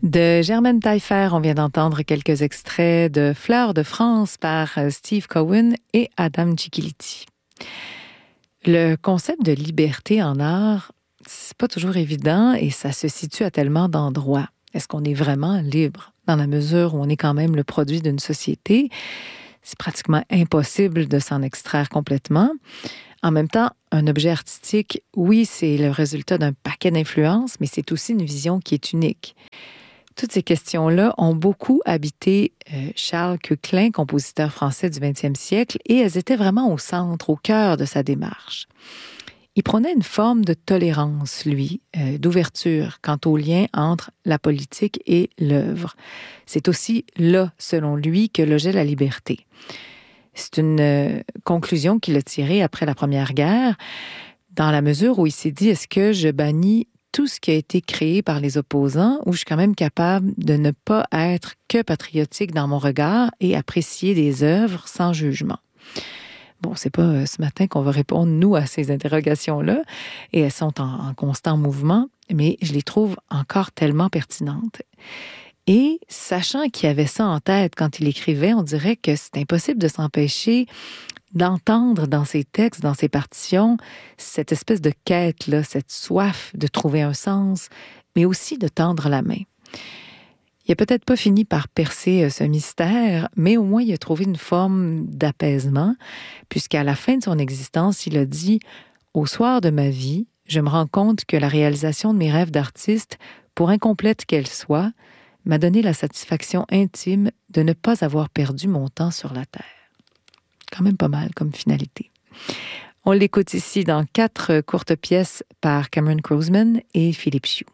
De Germaine Taillefer, on vient d'entendre quelques extraits de Fleurs de France par Steve Cohen et Adam Cicchiliti. Le concept de liberté en art, c'est pas toujours évident et ça se situe à tellement d'endroits. Est-ce qu'on est vraiment libre? Dans la mesure où on est quand même le produit d'une société, c'est pratiquement impossible de s'en extraire complètement. En même temps, un objet artistique, oui, c'est le résultat d'un paquet d'influences, mais c'est aussi une vision qui est unique. Toutes ces questions-là ont beaucoup habité Charles Koechlin, compositeur français du 20e siècle, et elles étaient vraiment au centre, au cœur de sa démarche. Il prônait une forme de tolérance, lui, d'ouverture quant au lien entre la politique et l'œuvre. C'est aussi là, selon lui, que logeait la liberté. C'est une conclusion qu'il a tirée après la Première Guerre, dans la mesure où il s'est dit, est-ce que je bannis tout ce qui a été créé par les opposants, où je suis quand même capable de ne pas être que patriotique dans mon regard et apprécier des œuvres sans jugement. Bon, c'est pas ce matin qu'on va répondre, nous, à ces interrogations-là, et elles sont en constant mouvement, mais je les trouve encore tellement pertinentes. Et sachant qu'il avait ça en tête quand il écrivait, on dirait que c'est impossible de s'empêcher d'entendre dans ses textes, dans ses partitions, cette espèce de quête-là, cette soif de trouver un sens, mais aussi de tendre la main. Il n'a peut-être pas fini par percer ce mystère, mais au moins il a trouvé une forme d'apaisement, puisqu'à la fin de son existence, il a dit « Au soir de ma vie, je me rends compte que la réalisation de mes rêves d'artiste, pour incomplète qu'elle soit, m'a donné la satisfaction intime de ne pas avoir perdu mon temps sur la terre. » Quand même pas mal comme finalité. On l'écoute ici dans 4 courtes pièces par Cameron Croasman et Philippe Hsu.